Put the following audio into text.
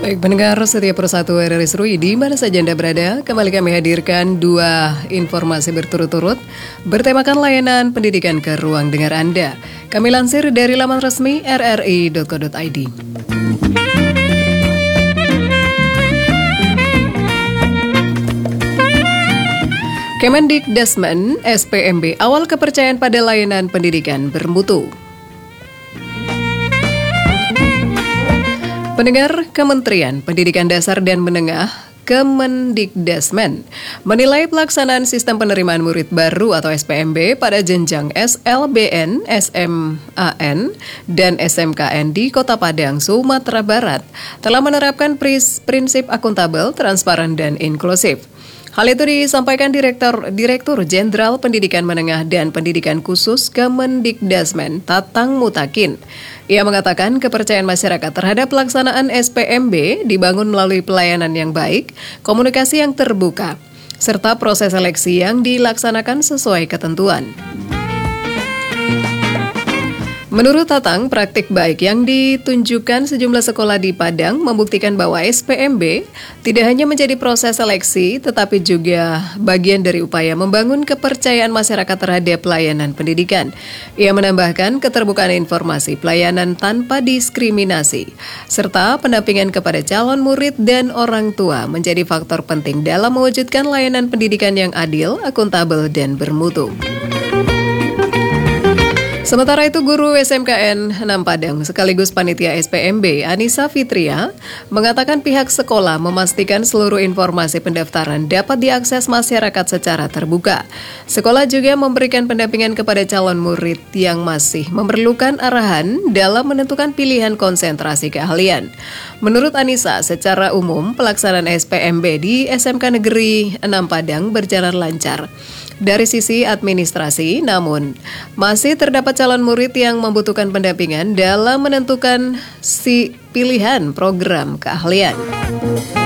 Baik, pendengar setia Persatu RRI Serui, di mana saja Anda berada, kembali kami hadirkan dua informasi berturut-turut bertemakan layanan pendidikan ke ruang dengar Anda. Kami lansir dari laman resmi rri.co.id. Kemendikbudrismen SPMB, awal kepercayaan pada layanan pendidikan bermutu. Pendengar, Kementerian Pendidikan Dasar dan Menengah Kemendikbudrismen menilai pelaksanaan sistem penerimaan murid baru atau SPMB pada jenjang SLBN, SMAN, dan SMKN di Kota Padang, Sumatera Barat telah menerapkan prinsip akuntabel, transparan, dan inklusif. Hal itu disampaikan Direktur Jenderal Pendidikan Menengah dan Pendidikan Khusus Kemendikbudrismen, Tatang Mutakin. Ia mengatakan kepercayaan masyarakat terhadap pelaksanaan SPMB dibangun melalui pelayanan yang baik, komunikasi yang terbuka, serta proses seleksi yang dilaksanakan sesuai ketentuan. Menurut Tatang, praktik baik yang ditunjukkan sejumlah sekolah di Padang membuktikan bahwa SPMB tidak hanya menjadi proses seleksi, tetapi juga bagian dari upaya membangun kepercayaan masyarakat terhadap pelayanan pendidikan. Ia menambahkan keterbukaan informasi, pelayanan tanpa diskriminasi, serta pendampingan kepada calon murid dan orang tua menjadi faktor penting dalam mewujudkan layanan pendidikan yang adil, akuntabel, dan bermutu. Sementara itu, guru SMKN 6 Padang sekaligus panitia SPMB Anissa Fitria mengatakan pihak sekolah memastikan seluruh informasi pendaftaran dapat diakses masyarakat secara terbuka. Sekolah juga memberikan pendampingan kepada calon murid yang masih memerlukan arahan dalam menentukan pilihan konsentrasi keahlian. Menurut Anissa, secara umum pelaksanaan SPMB di SMK Negeri 6 Padang berjalan lancar dari sisi administrasi, namun masih terdapat calon murid yang membutuhkan pendampingan dalam menentukan pilihan program keahlian.